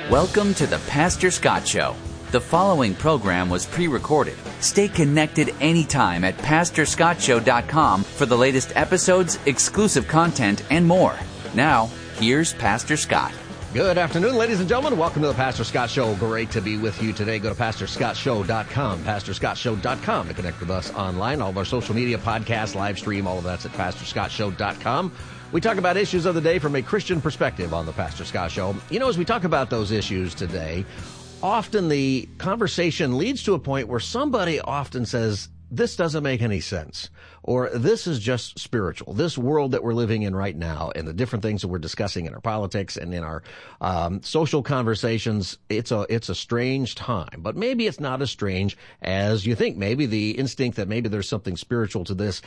Welcome to the Pastor Scott Show. The following program was pre-recorded. Stay connected anytime at PastorScottShow.com for the latest episodes, exclusive content, and more. Now, here's Pastor Scott. Good afternoon, ladies and gentlemen. Welcome to the Pastor Scott Show. Great to be with you today. Go to PastorScottShow.com, PastorScottShow.com to connect with us online. All of our social media, podcasts, live stream, all of that's at PastorScottShow.com. We talk about issues of the day from a Christian perspective on the Pastor Scott Show. You know, as we talk about those issues today, often the conversation leads to a point where somebody often says, this doesn't make any sense, or this is just spiritual. This world that we're living in right now and the different things that we're discussing in our politics and in our social conversations, it's a strange time. But maybe it's not as strange as you think. Maybe the instinct that maybe there's something spiritual to this,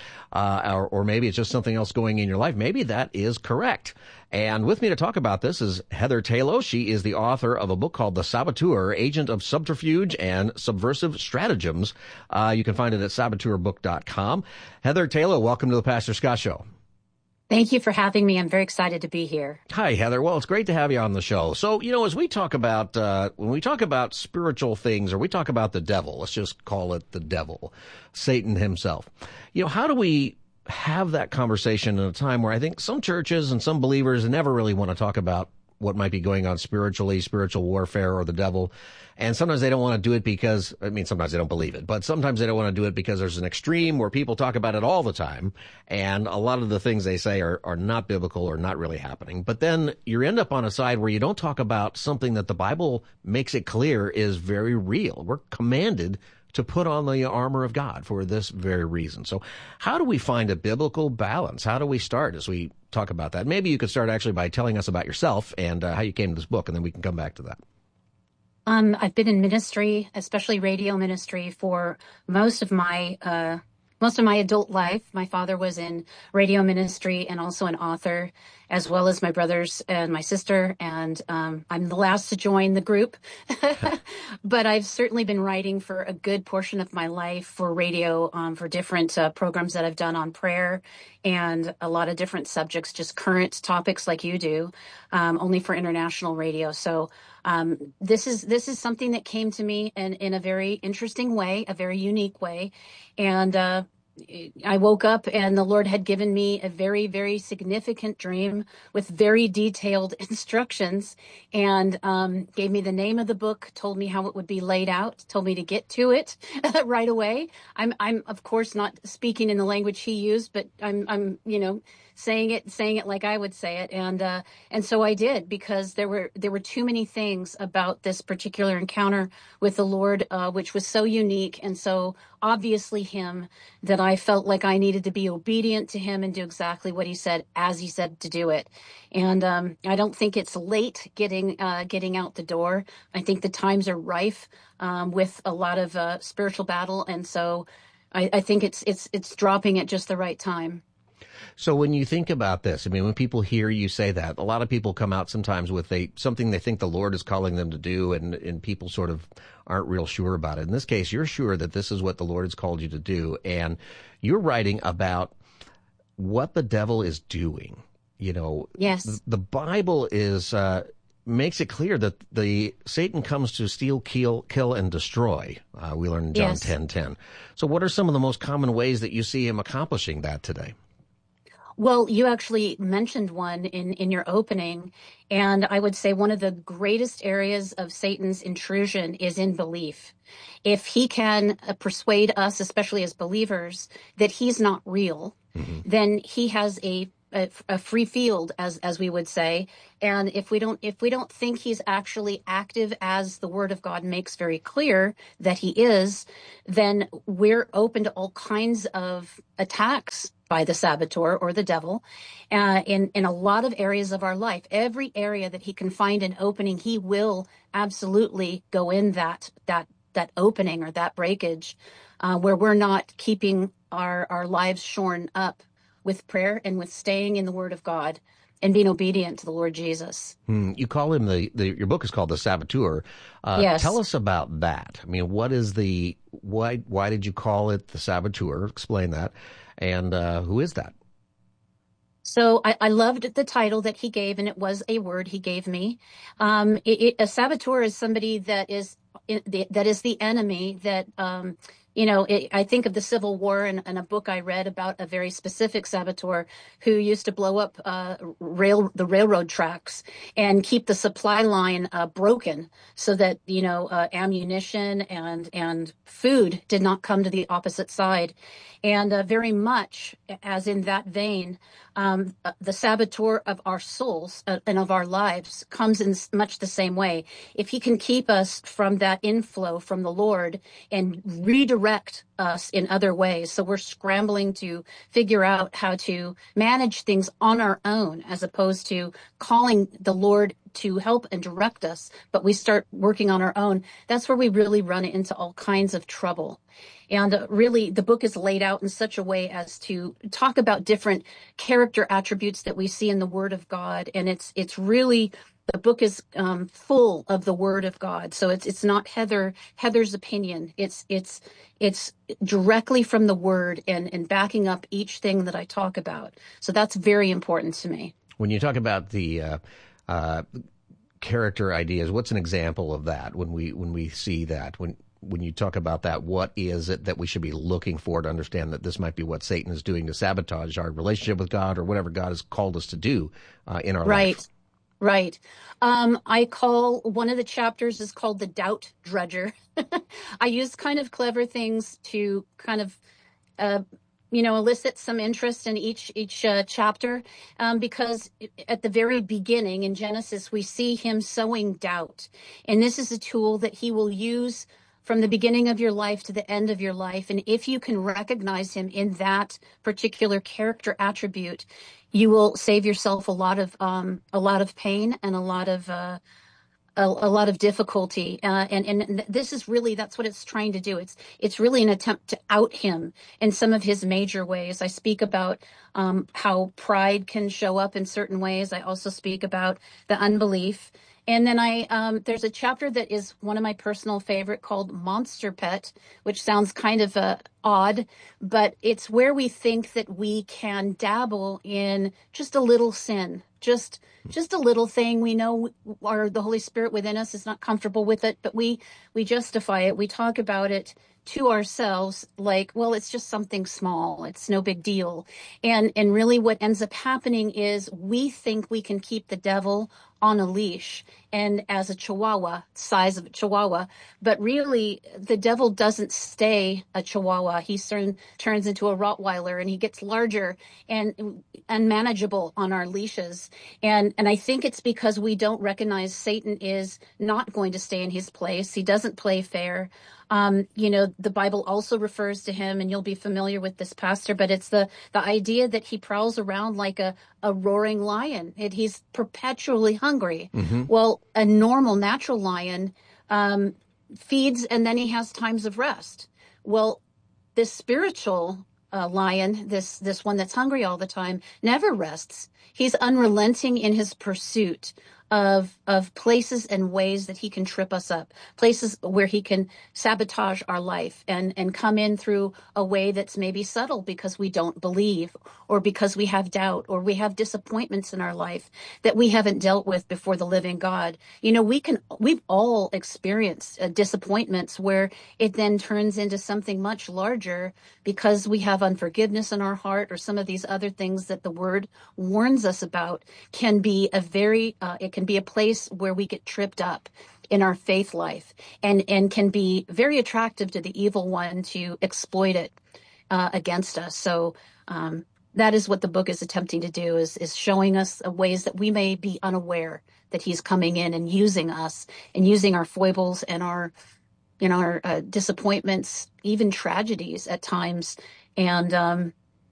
or maybe it's just something else going in your life. Maybe that is correct. And with me to talk about this is Heather Tayloe. She is the author of a book called The Saboteur, Agent of Subterfuge and Subversive Stratagems. You can find it at saboteurbook.com. Heather Tayloe, welcome to the Pastor Scott Show. Thank you for having me. I'm very excited to be here. Hi, Heather. Well, it's great to have you on the show. So, you know, as we talk about, when we talk about spiritual things, or we talk about the devil, let's just call it the devil, Satan himself, you know, how do we have that conversation in a time where I think some churches and some believers never really want to talk about what might be going on spiritually, spiritual warfare or the devil. And sometimes they don't want to do it because, sometimes they don't believe it, but sometimes they don't want to do it because there's an extreme where people talk about it all the time. And a lot of the things they say are not biblical or not really happening. But then you end up on a side where you don't talk about something that the Bible makes it clear is very real. We're commanded to put on the armor of God for this very reason. So how do we find a biblical balance? How do we start as we talk about that? Maybe you could start actually by telling us about yourself and how you came to this book, and then we can come back to that. I've been in ministry, especially radio ministry, for most of my adult life. My father was in radio ministry and also an author, as well as my brothers and my sister. And I'm the last to join the group. But I've certainly been writing for a good portion of my life for radio, for different programs that I've done on prayer and a lot of different subjects, just current topics like you do, only for international radio. So this is something that came to me in a very interesting way, a very unique way. And I woke up and the Lord had given me a very, very significant dream with very detailed instructions, and gave me the name of the book, told me how it would be laid out, told me to get to it right away. I'm of course not speaking in the language he used, but I'm saying it like I would say it. And so I did, because there were too many things about this particular encounter with the Lord, which was so unique and so obviously him, that I felt like I needed to be obedient to him and do exactly what he said as he said to do it. And I don't think it's late getting out the door. I think the times are rife with a lot of spiritual battle. And so I think it's dropping at just the right time. So when you think about this, when people hear you say that, a lot of people come out sometimes with something they think the Lord is calling them to do, and people sort of aren't real sure about it. In this case, you're sure that this is what the Lord has called you to do, and you're writing about what the devil is doing. You know, yes, the Bible makes it clear that Satan comes to steal, kill, and destroy. We learn in John 10:10. So what are some of the most common ways that you see him accomplishing that today? Well, you actually mentioned one in your opening, and I would say one of the greatest areas of Satan's intrusion is in belief. If he can persuade us, especially as believers, that he's not real, then he has a free field, as we would say. And if we don't think he's actually active, as the Word of God makes very clear that he is, then we're open to all kinds of attacks by the saboteur or the devil in a lot of areas of our life. Every area that he can find an opening, he will absolutely go in that opening or that breakage where we're not keeping our lives shorn up with prayer and with staying in the Word of God and being obedient to the Lord Jesus. You call him your book is called The Saboteur. Yes. Tell us about that. What is why did you call it The Saboteur? Explain that. And who is that? So I loved the title that he gave, and it was a word he gave me. A saboteur is somebody that is the enemy that, I think of the Civil War and a book I read about a very specific saboteur who used to blow up the railroad tracks and keep the supply line broken so that, ammunition and food did not come to the opposite side. And very much as in that vein, the saboteur of our souls and of our lives comes in much the same way. If he can keep us from that inflow from the Lord and redirect us in other ways, so we're scrambling to figure out how to manage things on our own as opposed to calling the Lord to help and direct us, but we start working on our own, that's where we really run into all kinds of trouble. And really, the book is laid out in such a way as to talk about different character attributes that we see in the Word of God. And it's really, the book is full of the Word of God. So it's not Heather's opinion. It's directly from the Word and backing up each thing that I talk about. So that's very important to me. When you talk about the character ideas, what's an example of that when we see that? When you talk about that, what is it that we should be looking for to understand that this might be what Satan is doing to sabotage our relationship with God or whatever God has called us to do in our life? Right. I call one of the chapters is called the Doubt Dredger. I use kind of clever things to kind of elicit some interest in each chapter, because at the very beginning in Genesis, we see him sowing doubt. And this is a tool that he will use from the beginning of your life to the end of your life. And if you can recognize him in that particular character attribute, you will save yourself a lot of pain and a lot of difficulty. And this is really, that's what it's trying to do. It's really an attempt to out him in some of his major ways. I speak about how pride can show up in certain ways. I also speak about the unbelief. And then there's a chapter that is one of my personal favorite called Monster Pet, which sounds kind of odd, but it's where we think that we can dabble in just a little sin, just a little thing. We know the Holy Spirit within us is not comfortable with it, but we justify it. We talk about it to ourselves like, well, it's just something small. It's no big deal. And really what ends up happening is we think we can keep the devil on a leash and as a chihuahua, size of a chihuahua, but really the devil doesn't stay a chihuahua. He turns into a Rottweiler and he gets larger and unmanageable on our leashes. And I think it's because we don't recognize Satan is not going to stay in his place. He doesn't play fair. The Bible also refers to him, and you'll be familiar with this, Pastor, but it's the idea that he prowls around like a roaring lion. He's perpetually hungry. Mm-hmm. Well, a normal, natural lion feeds and then he has times of rest. Well, this spiritual lion, this one that's hungry all the time, never rests. He's unrelenting in his pursuit of places and ways that he can trip us up, places where he can sabotage our life and come in through a way that's maybe subtle because we don't believe or because we have doubt or we have disappointments in our life that we haven't dealt with before the living God. We've all experienced disappointments where it then turns into something much larger because we have unforgiveness in our heart or some of these other things that the Word warns us about can be it can be a place where we get tripped up in our faith life and can be very attractive to the evil one to exploit it against us. So that is what the book is attempting to do, is showing us ways that we may be unaware that he's coming in and using us and using our foibles and our disappointments, even tragedies at times. And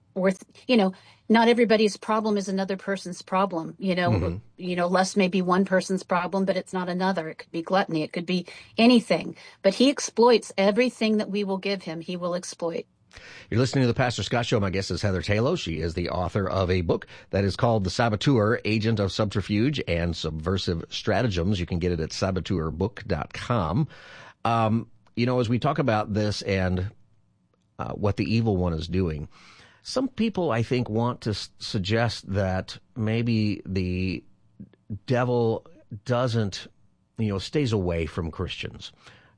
not everybody's problem is another person's problem. Mm-hmm. Lust may be one person's problem, but it's not another. It could be gluttony. It could be anything. But he exploits everything that we will give him. He will exploit. You're listening to The Pastor Scott Show. My guest is Heather Tayloe. She is the author of a book that is called The Saboteur, Agent of Subterfuge and Subversive Stratagems. You can get it at saboteurbook.com. As we talk about this and what the evil one is doing, Some people, I think, want to suggest that maybe the devil doesn't, stays away from Christians.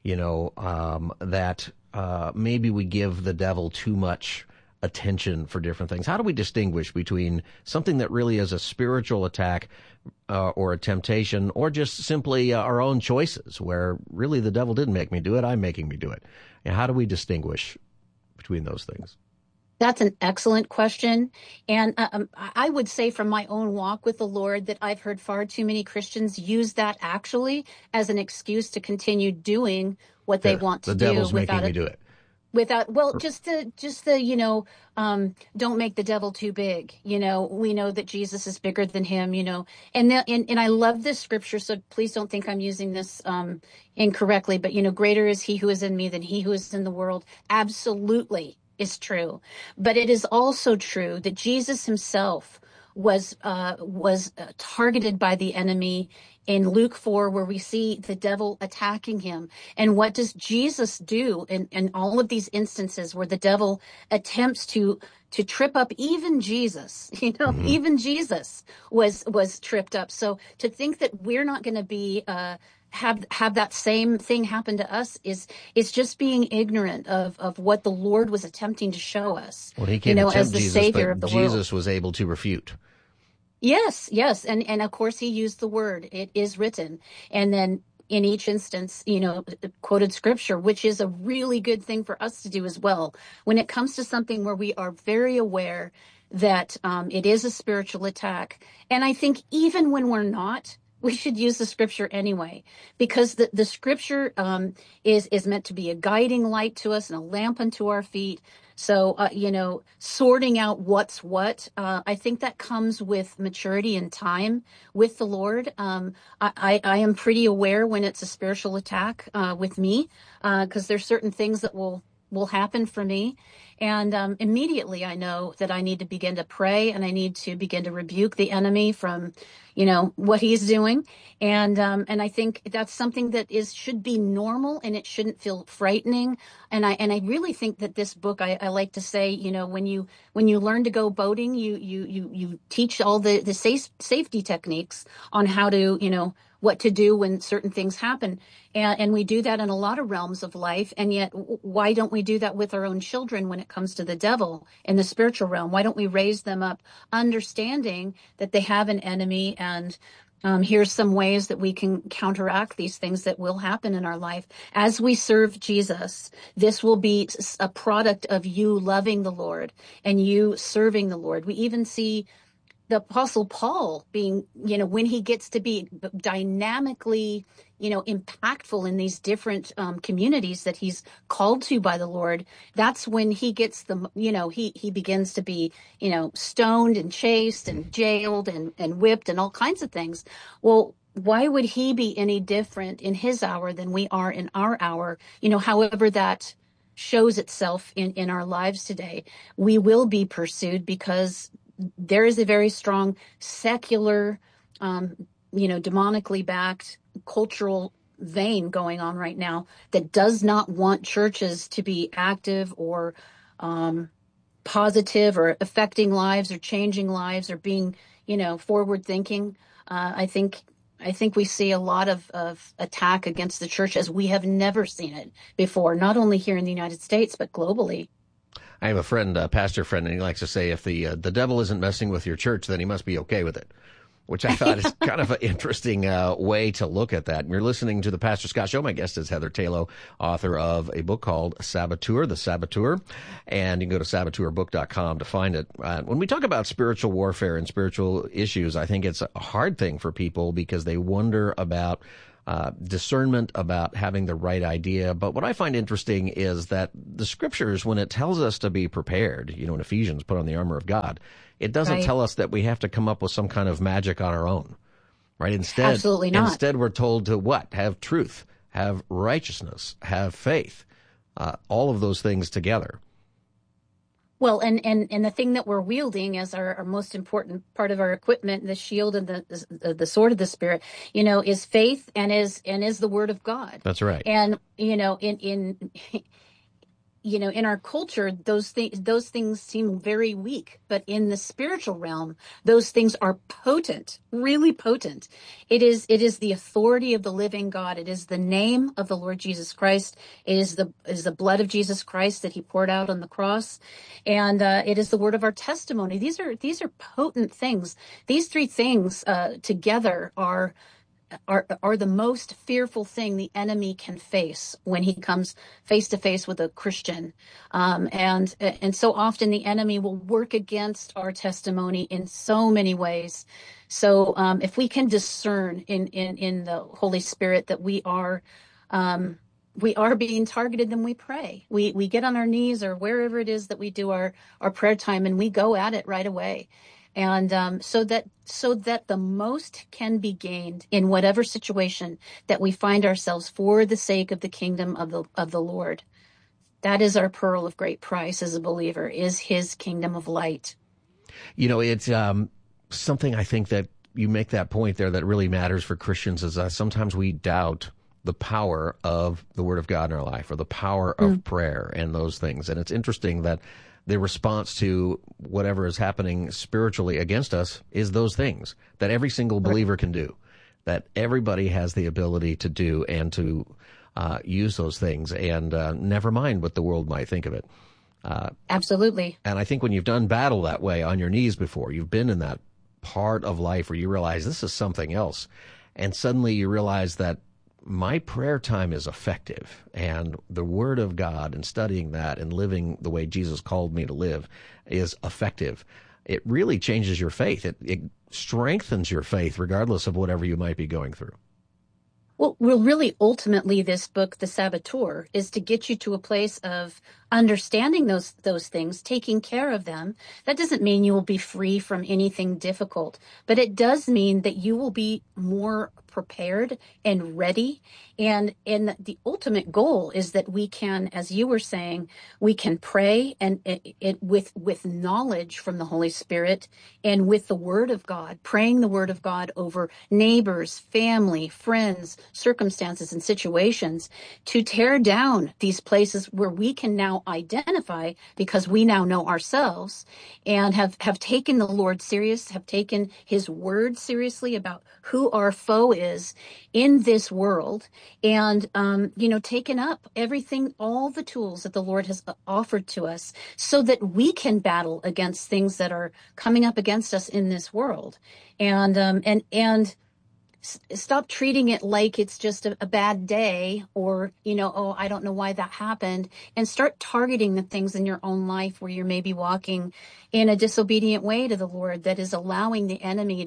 That maybe we give the devil too much attention for different things. How do we distinguish between something that really is a spiritual attack or a temptation, or just simply our own choices, where really the devil didn't make me do it, I'm making me do it? And how do we distinguish between those things? That's an excellent question. And I would say from my own walk with the Lord that I've heard far too many Christians use that actually as an excuse to continue doing what they want to do. The devil's making me do it. Just the don't make the devil too big. We know that Jesus is bigger than him, and I love this scripture. So please don't think I'm using this incorrectly, but greater is he who is in me than he who is in the world. Absolutely is true. But it is also true that Jesus himself was targeted by the enemy in Luke 4, where we see the devil attacking him. And what does Jesus do in all of these instances where the devil attempts to trip up even Jesus? Even Jesus was tripped up. So to think that we're not going to be have that same thing happen to us is just being ignorant of what the Lord was attempting to show us. Well, he came as the Jesus, Savior but of the world. Jesus was able to refute. Yes. And of course he used the word, it is written. And then in each instance, quoted scripture, which is a really good thing for us to do as well. When it comes to something where we are very aware that it is a spiritual attack. And I think even when we're not, we should use the scripture anyway, because the scripture is meant to be a guiding light to us and a lamp unto our feet. So, sorting out what's what, I think that comes with maturity and time with the Lord. I am pretty aware when it's a spiritual attack with me, because there's certain things that will happen for me. And immediately I know that I need to begin to pray, and I need to begin to rebuke the enemy from, what he's doing. And I think that's something that should be normal, and it shouldn't feel frightening. And I really think that this book, I like to say, when you learn to go boating, you teach all the safety techniques on how to, what to do when certain things happen. And we do that in a lot of realms of life. And yet, why don't we do that with our own children when it comes to the devil in the spiritual realm? Why don't we raise them up understanding that they have an enemy, and here's some ways that we can counteract these things that will happen in our life as we serve Jesus. This will be a product of you loving the Lord and you serving the Lord. We even see the Apostle Paul being, when he gets to be dynamically, impactful in these different communities that he's called to by the Lord, that's when he gets he begins to be, stoned and chased and jailed and whipped and all kinds of things. Well, why would he be any different in his hour than we are in our hour? However that shows itself in our lives today, we will be pursued because there is a very strong secular, demonically backed cultural vein going on right now that does not want churches to be active or positive or affecting lives or changing lives or being, forward thinking. I think we see a lot of attack against the church as we have never seen it before, not only here in the United States, but globally. I have a friend, a pastor friend, and he likes to say, if the devil isn't messing with your church, then he must be okay with it, which I thought is kind of an interesting way to look at that. You're listening to The Pastor Scott Show. My guest is Heather Tayloe, author of a book called Saboteur, The Saboteur, and you can go to saboteurbook.com to find it. When we talk about spiritual warfare and spiritual issues, I think it's a hard thing for people because they wonder about discernment, about having the right idea. But what I find interesting is that the scriptures, when it tells us to be prepared, in Ephesians, put on the armor of God, it doesn't tell us that we have to come up with some kind of magic on our own, right? Absolutely not. Instead, we're told to what? Have truth, have righteousness, have faith, all of those things together. Well, and the thing that we're wielding as our most important part of our equipment, the shield and the sword of the Spirit, is faith and is the Word of God. That's right. And in our culture, those things seem very weak, but in the spiritual realm, those things are potent, really potent. It is the authority of the living God. It is the name of the Lord Jesus Christ. It is the blood of Jesus Christ that he poured out on the cross. And, it is the word of our testimony. These are potent things. These three things, together are the most fearful thing the enemy can face when he comes face to face with a Christian. And so often the enemy will work against our testimony in so many ways. So, if we can discern in the Holy Spirit that we are being targeted, then we pray. We get on our knees or wherever it is that we do our prayer time, and we go at it right away. And so that the most can be gained in whatever situation that we find ourselves for the sake of the kingdom of the Lord. That is our pearl of great price as a believer, is his kingdom of light. It's something I think that you make that point there that really matters for Christians is sometimes we doubt the power of the Word of God in our life or the power of prayer and those things. And it's interesting that the response to whatever is happening spiritually against us is those things that every single believer can do, that everybody has the ability to do and to use those things, and never mind what the world might think of it. Absolutely. And I think when you've done battle that way on your knees before, you've been in that part of life where you realize this is something else, and suddenly you realize that my prayer time is effective, and the Word of God and studying that and living the way Jesus called me to live is effective. It really changes your faith. It strengthens your faith regardless of whatever you might be going through. Well, really, ultimately, this book, The Saboteur, is to get you to a place of understanding those things, taking care of them. That doesn't mean you will be free from anything difficult, but it does mean that you will be more prepared and ready. And the ultimate goal is that we can, as you were saying, we can pray and with knowledge from the Holy Spirit and with the Word of God, praying the Word of God over neighbors, family, friends, circumstances, and situations to tear down these places where we can now identify, because we now know ourselves and have taken the Lord serious, have taken his word seriously about who our foe is in this world, and taken up everything, all the tools that the Lord has offered to us so that we can battle against things that are coming up against us in this world. And stop treating it like it's just a bad day or, I don't know why that happened, and start targeting the things in your own life where you're maybe walking in a disobedient way to the Lord that is allowing the enemy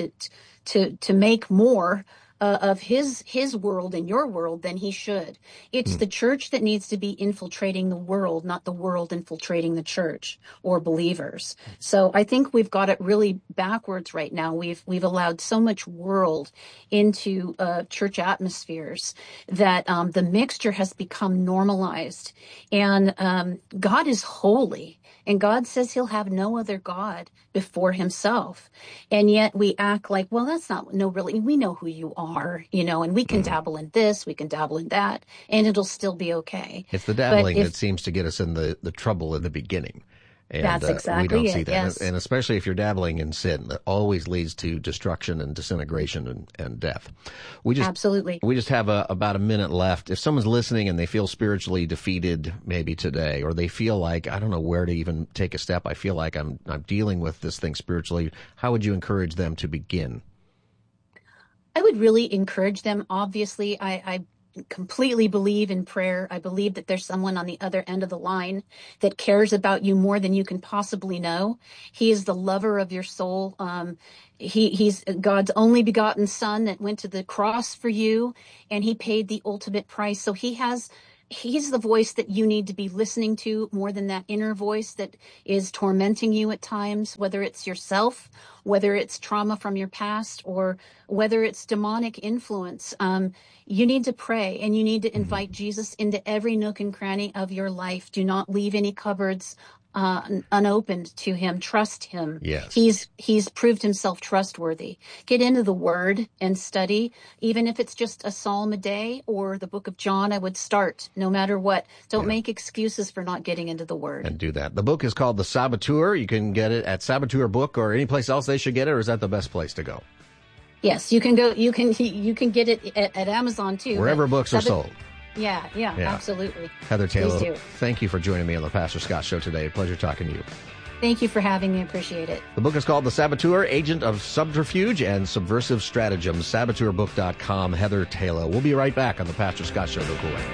to make more of his world and your world than he should. It's the church that needs to be infiltrating the world, not the world infiltrating the church or believers. So I think we've got it really backwards right now. We've allowed so much world into church atmospheres that the mixture has become normalized. And God is holy. And God says he'll have no other God before himself. And yet we act like, well, that's not, no, really, we know who you are, and we can dabble in this, we can dabble in that, and it'll still be okay. It's the dabbling that seems to get us in the trouble in the beginning. And that's exactly we don't see that. Yes. And especially if you're dabbling in sin, that always leads to destruction and disintegration and death. Absolutely. We just have about a minute left. If someone's listening and they feel spiritually defeated maybe today, or they feel like, I don't know where to even take a step, I feel like I'm dealing with this thing spiritually, how would you encourage them to begin? I would really encourage them. Obviously, I completely believe in prayer. I believe that there's someone on the other end of the line that cares about you more than you can possibly know. He is the lover of your soul. He's God's only begotten son that went to the cross for you, and he paid the ultimate price. So he's the voice that you need to be listening to more than that inner voice that is tormenting you at times, whether it's yourself, whether it's trauma from your past, or whether it's demonic influence. You need to pray, and you need to invite Jesus into every nook and cranny of your life. Do not leave any cupboards unopened to him. Trust him. Yes. He's proved himself trustworthy. Get into the Word and study. Even if it's just a psalm a day or the book of John, I would start no matter what. Don't make excuses for not getting into the Word. And do that. The book is called The Saboteur. You can get it at Saboteur Book or any place else they should get it, or is that the best place to go? Yes, you can go. You can get it at Amazon too. Wherever books are sold. Yeah, absolutely. Heather Taylor, Please do. thank you for joining me on the Pastor Scott Show today. Pleasure talking to you. Thank you for having me. Appreciate it. The book is called The Saboteur, Agent of Subterfuge and Subversive Stratagems, saboteurbook.com. Heather Taylor. We'll be right back on the Pastor Scott Show. Don't go away.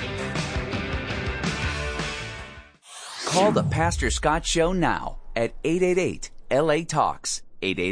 Call the Pastor Scott Show now at 888-LA-TALKS,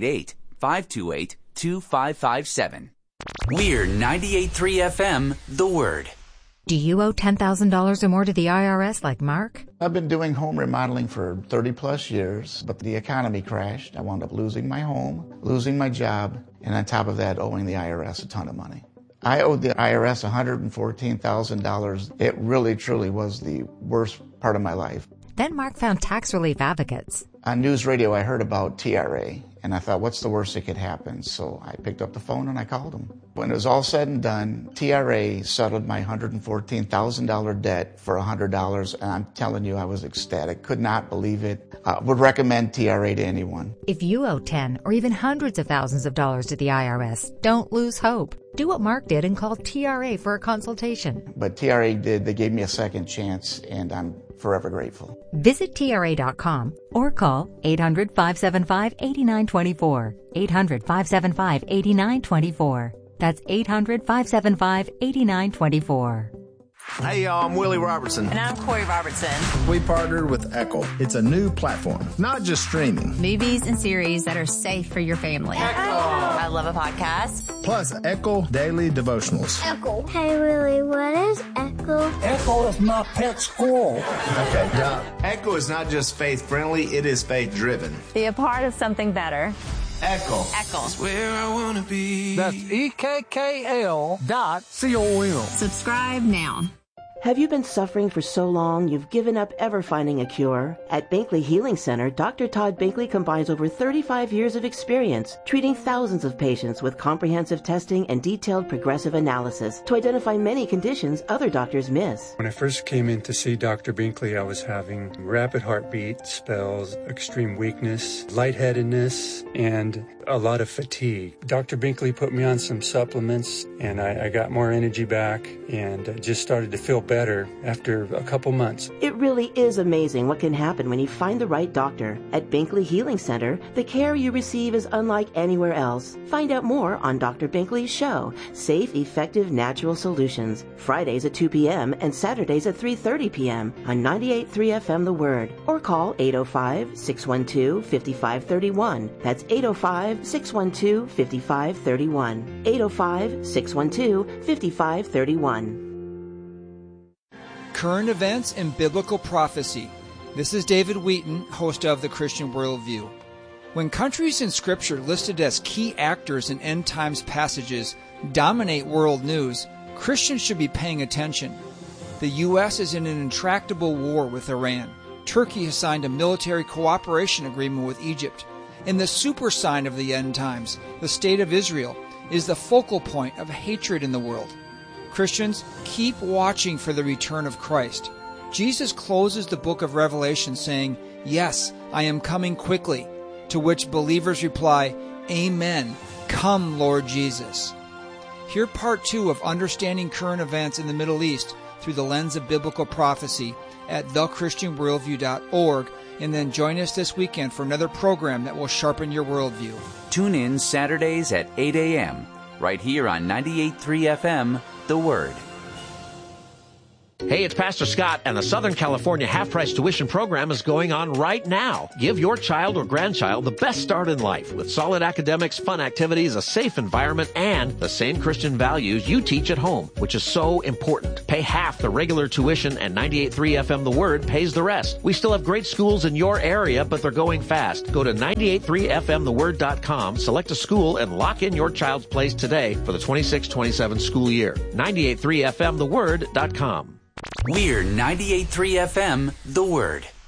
888-528-2557. We're 98.3 FM, The Word. Do you owe $10,000 or more to the IRS like Mark? I've been doing home remodeling for 30 plus years, but the economy crashed. I wound up losing my home, losing my job, and on top of that, owing the IRS a ton of money. I owed the IRS $114,000. It really, truly was the worst part of my life. Then Mark found tax relief advocates. On news radio, I heard about TRA, and I thought, what's the worst that could happen? So I picked up the phone and I called them. When it was all said and done, TRA settled my $114,000 debt for $100, and I'm telling you, I was ecstatic. Could not believe it. Would recommend TRA to anyone. If you owe 10 or even hundreds of thousands of dollars to the IRS, don't lose hope. Do what Mark did and call TRA for a consultation. But TRA did. They gave me a second chance, and I'm forever grateful. Visit TRA.com or call 800-575-8924. 800-575-8924. That's 800-575-8924. Hey, y'all, I'm Willie Robertson. And I'm Corey Robertson. We partnered with Echo. It's a new platform, not just streaming. Movies and series that are safe for your family. Echo. I love a podcast. Plus, Echo Daily Devotionals. Echo. Hey, Willie, what is Echo? Echo is my pet squirrel. Okay, now, Echo is not just faith-friendly, it is faith-driven. Be a part of something better. Echo. Echo. That's where I want to be. That's EKKL.com. Subscribe now. Have you been suffering for so long you've given up ever finding a cure? At Binkley Healing Center, Dr. Todd Binkley combines over 35 years of experience treating thousands of patients with comprehensive testing and detailed progressive analysis to identify many conditions other doctors miss. When I first came in to see Dr. Binkley, I was having rapid heartbeat, spells, extreme weakness, lightheadedness, and a lot of fatigue. Dr. Binkley put me on some supplements, and I got more energy back and just started to feel better after a couple months. It really is amazing what can happen when you find the right doctor. At Binkley Healing Center, the care you receive is unlike anywhere else. Find out more on Dr. Binkley's show, Safe, Effective, Natural Solutions, Fridays at 2 p.m. and Saturdays at 3:30 p.m. on 98.3 FM The Word, or call 805-612-5531. That's 805-612-5531. 805-612-5531. Current events and biblical prophecy. This is David Wheaton, host of The Christian Worldview. When countries in Scripture listed as key actors in end times passages dominate world news, Christians should be paying attention. The U.S. is in an intractable war with Iran. Turkey has signed a military cooperation agreement with Egypt. And the super sign of the end times, the State of Israel, is the focal point of hatred in the world. Christians, keep watching for the return of Christ. Jesus closes the book of Revelation saying, "Yes, I am coming quickly," to which believers reply, "Amen. Come, Lord Jesus." Hear part 2 of Understanding Current Events in the Middle East through the lens of biblical prophecy at thechristianworldview.org, and then join us this weekend for another program that will sharpen your worldview. Tune in Saturdays at 8 a.m. right here on 98.3 FM, The Word. Hey, it's Pastor Scott, and the Southern California half-price tuition program is going on right now. Give your child or grandchild the best start in life with solid academics, fun activities, a safe environment, and the same Christian values you teach at home, which is so important. Pay half the regular tuition, and 98.3 FM The Word pays the rest. We still have great schools in your area, but they're going fast. Go to 983fmtheword.com, select a school, and lock in your child's place today for the 26-27 school year. 983fmtheword.com. We're 98.3 FM, The Word.